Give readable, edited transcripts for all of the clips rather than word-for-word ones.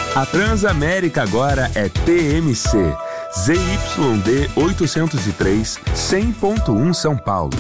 A Transamérica agora é TMC. ZYD 803, 100.1 São Paulo.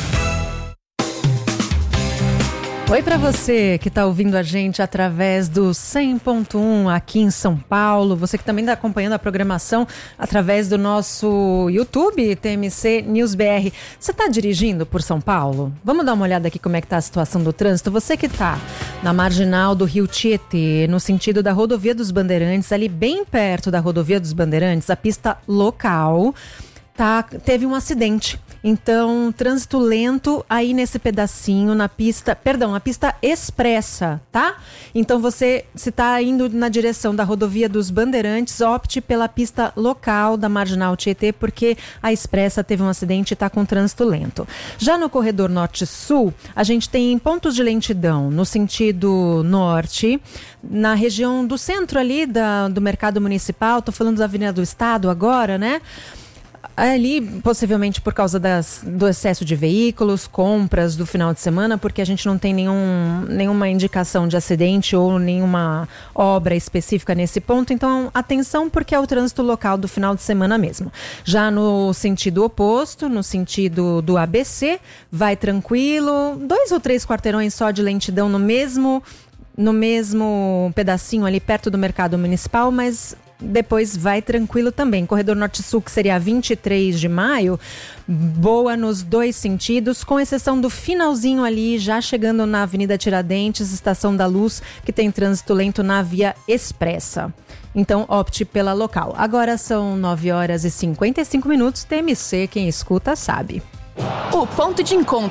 Oi para você que está ouvindo a gente através do 100.1 aqui em São Paulo, você que também está acompanhando a programação através do nosso YouTube, TMC News BR. Você está dirigindo por São Paulo? Vamos dar uma olhada aqui como é que está a situação do trânsito. Você que está na marginal do Rio Tietê, no sentido da Rodovia dos Bandeirantes, ali bem perto da Rodovia dos Bandeirantes, a pista local, teve um acidente. Então, trânsito lento aí nesse pedacinho, na pista expressa, tá? Então, você, se está indo na direção da Rodovia dos Bandeirantes, opte pela pista local da Marginal Tietê, porque a expressa teve um acidente e está com trânsito lento. Já no corredor norte-sul, a gente tem pontos de lentidão no sentido norte, na região do centro ali do Mercado Municipal, estou falando da Avenida do Estado agora, né? Ali, possivelmente por causa do excesso de veículos, compras do final de semana, porque a gente não tem nenhuma indicação de acidente ou nenhuma obra específica nesse ponto. Então, atenção, porque é o trânsito local do final de semana mesmo. Já no sentido oposto, no sentido do ABC, vai tranquilo, 2 ou 3 quarteirões só de lentidão no mesmo pedacinho ali perto do Mercado Municipal, mas depois vai tranquilo também. Corredor Norte-Sul, que seria a 23 de maio, boa nos 2 sentidos, com exceção do finalzinho ali, já chegando na Avenida Tiradentes, Estação da Luz, que tem trânsito lento na via expressa. Então, opte pela local. Agora são 9h55, TMC, quem escuta sabe. O ponto de encontro